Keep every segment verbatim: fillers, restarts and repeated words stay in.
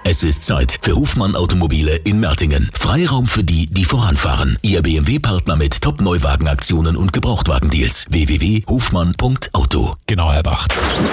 Es ist Zeit für Hofmann Automobile in Mertingen. Freiraum für die, die voranfahren. Ihr B M W-Partner mit Top-Neuwagenaktionen und Gebrauchtwagendeals. w w w punkt hofmann punkt auto. Genau, Herr Bach.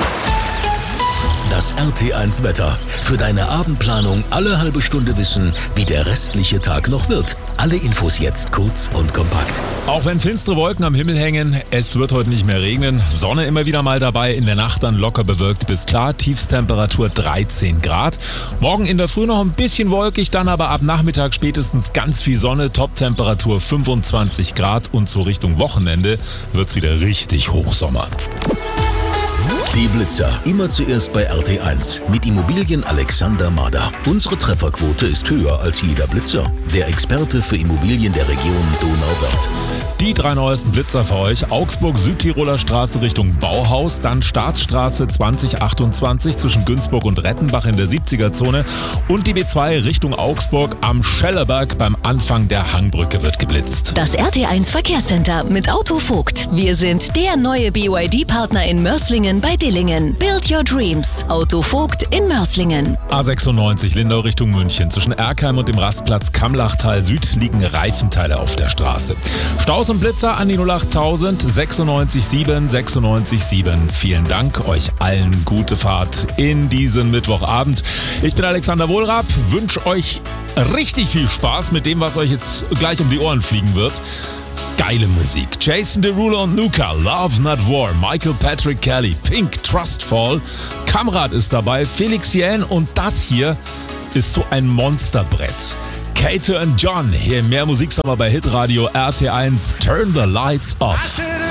Das R T eins Wetter. Für deine Abendplanung alle halbe Stunde wissen, wie der restliche Tag noch wird. Alle Infos jetzt kurz und kompakt. Auch wenn finstere Wolken am Himmel hängen, es wird heute nicht mehr regnen. Sonne immer wieder mal dabei, in der Nacht dann locker bewölkt bis klar. Tiefstemperatur dreizehn Grad. Morgen in der Früh noch ein bisschen wolkig, dann aber ab Nachmittag spätestens ganz viel Sonne. Toptemperatur fünfundzwanzig Grad und so Richtung Wochenende wird's wieder richtig Hochsommer. Die Blitzer. Immer zuerst bei R T eins. Mit Immobilien Alexander Mader. Unsere Trefferquote ist höher als jeder Blitzer. Der Experte für Immobilien der Region Donauwörth. Die drei neuesten Blitzer für euch. Augsburg Südtiroler Straße Richtung Bauhaus, dann Staatsstraße zwanzig achtundzwanzig zwischen Günzburg und Rettenbach in der siebziger-Zone und die B zwei Richtung Augsburg am Schellerberg beim Anfang der Hangbrücke wird geblitzt. Das R T eins Verkehrscenter mit Autovogt. Wir sind der neue B Y D-Partner in Mörslingen bei Dillingen. Build your dreams. Autovogt in Mörslingen. A sechsundneunzig Lindau Richtung München. Zwischen Erkheim und dem Rastplatz Kammlachtal Süd liegen Reifenteile auf der Straße. Staus und Blitzer an die null acht tausend sechsundneunzig sieben sechsundneunzig sieben. Vielen Dank, euch allen gute Fahrt in diesen Mittwochabend. Ich bin Alexander Wohlrab, wünsche euch richtig viel Spaß mit dem, was euch jetzt gleich um die Ohren fliegen wird. Geile Musik. Jason Derulo und Nuka, Love Not War, Michael Patrick Kelly, Pink, Trustfall, Kamrat ist dabei, Felix Jähn und das hier ist so ein Monsterbrett. Kato und John, hier mehr Musiksommer bei Hitradio R T eins, Turn the Lights Off.